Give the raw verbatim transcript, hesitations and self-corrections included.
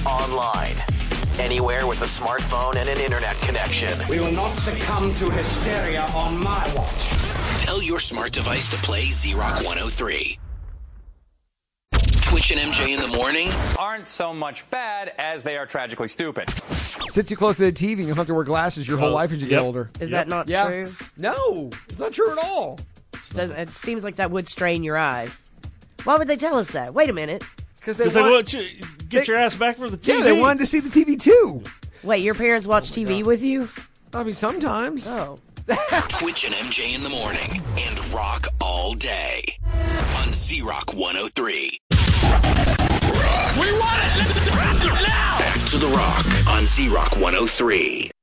online. Anywhere with a smartphone and an internet connection. We will not succumb to hysteria on my watch. Tell your smart device to play Z-Rock one oh three. Twitch and M J in the morning aren't so much bad as they are tragically stupid. Sit too close to the T V and you'll have to wear glasses your whole Oh, life as you yep. get older. Is Yep. that not Yeah. true? No, it's not true at all. Does, it seems like that would strain your eyes. Why would they tell us that? Wait a minute. Because they, Because they want, want you get they- your ass back from the T V. yeah, they wanted to see the T V too. Wait, your parents watch T V with you? I mean, sometimes. Oh. Twitch and M J in the morning and rock all day on Z-Rock one oh three. We want it! Let's rock it now! Back to the rock on Z-Rock one oh three.